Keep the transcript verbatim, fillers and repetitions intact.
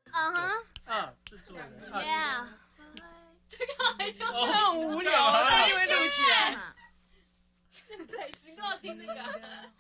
嗯哼。 啊，制作人。 Yeah。 这个还哦很无聊，但因为录起来。 嘛。 对，行，给我听那个。